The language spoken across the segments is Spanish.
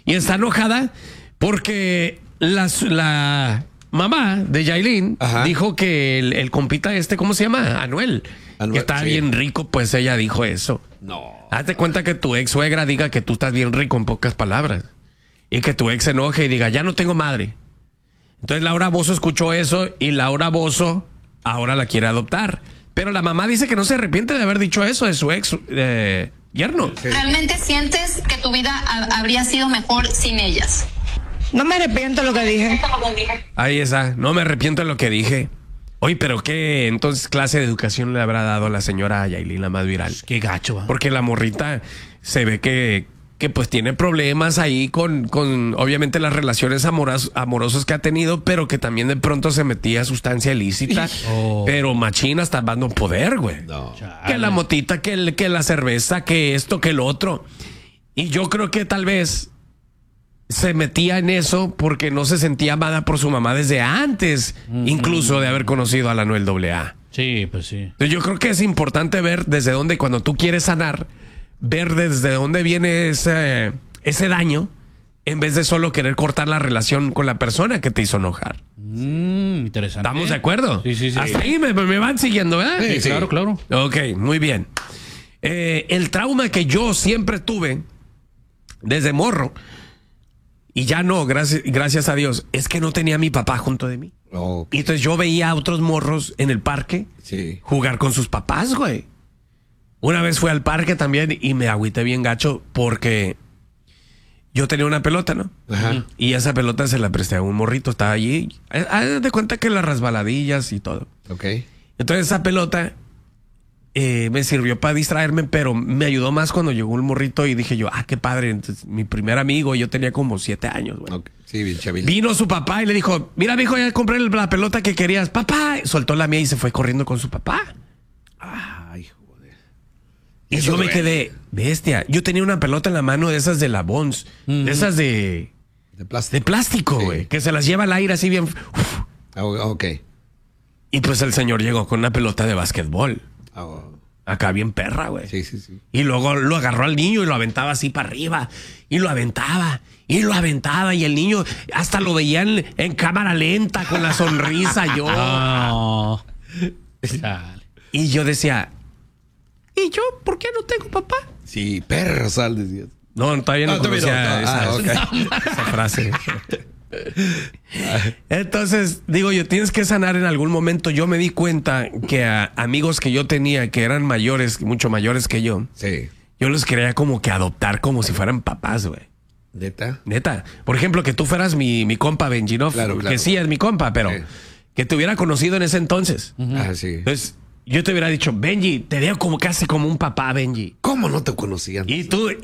y está enojada porque la mamá de Yailin dijo que el compita ¿cómo se llama? Anuel, que está bien rico, pues ella dijo eso. No. Hazte cuenta que tu ex suegra diga que tú estás bien rico en pocas palabras. Y que tu ex se enoje y diga, ya no tengo madre. Entonces Laura Bozzo escuchó eso y Laura Bozzo ahora la quiere adoptar. Pero la mamá dice que no se arrepiente de haber dicho eso de su ex yerno. ¿Realmente sientes que tu vida habría sido mejor sin ellas? No me arrepiento de lo que dije. Ahí está, no me arrepiento de lo que dije. Oye, pero ¿qué entonces clase de educación le habrá dado la señora Yailin, la más viral? Qué gacho. Porque la morrita se ve que pues tiene problemas ahí con obviamente las relaciones amorosas que ha tenido, pero que también de pronto se metía sustancia ilícita. Pero machina hasta dando poder, güey. No. Que la motita, que la cerveza, que esto, que lo otro. Y yo creo que tal vez se metía en eso porque no se sentía amada por su mamá desde antes, incluso de haber conocido a la Anuel AA. Sí, pues sí. Entonces yo creo que es importante ver desde dónde, cuando tú quieres sanar, ver desde dónde viene ese daño, en vez de solo querer cortar la relación con la persona que te hizo enojar. Interesante. ¿Estamos de acuerdo? Sí. Hasta ahí me van siguiendo, ¿verdad? Sí, claro. Ok, muy bien. El trauma que yo siempre tuve desde morro, y ya no, gracias a Dios, es que no tenía a mi papá junto de mí. Y entonces yo veía a otros morros en el parque jugar con sus papás, güey. Una vez fui al parque también y me agüité bien gacho porque yo tenía una pelota, ¿no? Ajá. Y esa pelota se la presté a un morrito, estaba allí. Haz de cuenta que las resbaladillas y todo. Ok. Entonces esa pelota me sirvió para distraerme, pero me ayudó más cuando llegó un morrito y dije yo, qué padre. Entonces, mi primer amigo, yo tenía como 7 años, güey. Okay. Sí, bien chavito. Vino su papá y le dijo, mira, mijo, ya compré la pelota que querías. Papá, soltó la mía y se fue corriendo con su papá. Ay, joder. Y yo me quedé, bestia. Yo tenía una pelota en la mano de esas de la Bonds, de esas de plástico, güey, que se las lleva al aire así bien. Ok. Y pues el señor llegó con una pelota de básquetbol. Acá bien perra, güey. Sí. Y luego lo agarró al niño y lo aventaba así para arriba. Y lo aventaba. Y lo aventaba. Y el niño hasta lo veían en cámara lenta con la sonrisa. Yo. Y yo decía, ¿y yo por qué no tengo papá? Sí, perro sal, decías. No, todavía no conocía esa frase. Entonces, digo yo, tienes que sanar en algún momento. Yo me di cuenta que a amigos que yo tenía que eran mayores, mucho mayores que yo, yo los quería como que adoptar como si fueran papás, güey. ¿Neta? Por ejemplo, que tú fueras mi compa Benji, ¿no? Claro. Que sí es mi compa, pero que te hubiera conocido en ese entonces. Sí. Entonces, yo te hubiera dicho, Benji, te veo como casi como un papá, Benji. ¿Cómo no te conocían? Y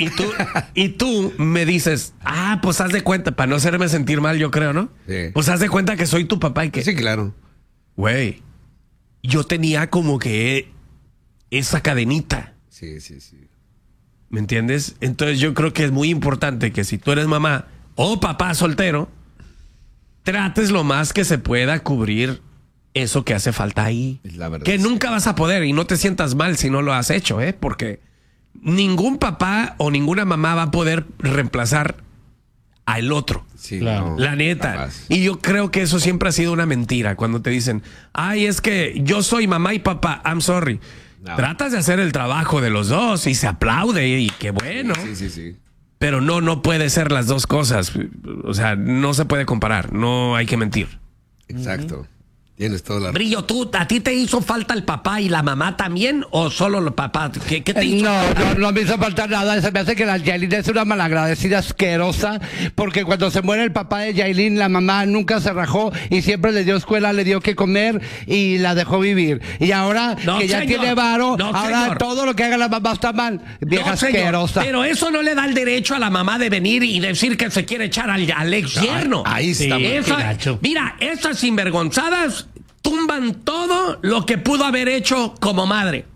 tú me dices, pues haz de cuenta, para no hacerme sentir mal, yo creo, ¿no? Sí. Pues haz de cuenta que soy tu papá y que... Sí, claro. Güey, yo tenía como que esa cadenita. Sí. ¿Me entiendes? Entonces yo creo que es muy importante que si tú eres mamá o papá soltero, trates lo más que se pueda cubrir eso que hace falta ahí. Es la verdad. Que nunca vas a poder, y no te sientas mal si no lo has hecho, porque ningún papá o ninguna mamá va a poder reemplazar al otro. Sí, claro. No, la neta. jamás. Y yo creo que eso siempre ha sido una mentira. Cuando te dicen, es que yo soy mamá y papá, I'm sorry. No. Tratas de hacer el trabajo de los dos y se aplaude y qué bueno. Sí. Pero no puede ser las dos cosas. O sea, no se puede comparar. No hay que mentir. Exacto. Tienes toda la... Brillo, ¿a ti te hizo falta el papá y la mamá también? ¿O solo el papá? ¿Qué te hizo? No me hizo falta nada. Se me hace que la Yailin es una malagradecida asquerosa, porque cuando se muere el papá de Yailin, la mamá nunca se rajó y siempre le dio escuela, le dio que comer y la dejó vivir. Y ahora que ya tiene varo, ahora todo lo que haga la mamá está mal. Vieja asquerosa. Pero eso no le da el derecho a la mamá de venir y decir que se quiere echar al ex yerno. Ahí está. Mira, esas sinvergonzadas tumban todo lo que pudo haber hecho como madre.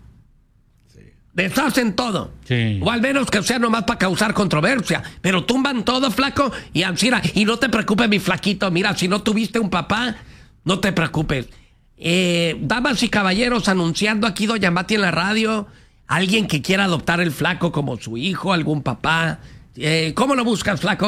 Deshacen todo. O al menos que sea nomás para causar controversia. Pero tumban todo, flaco. Y no te preocupes, mi flaquito. Mira, si no tuviste un papá, no te preocupes. Damas y caballeros, anunciando aquí Doña Mati en la radio. Alguien que quiera adoptar el flaco como su hijo, algún papá. ¿Cómo lo buscas, flaco?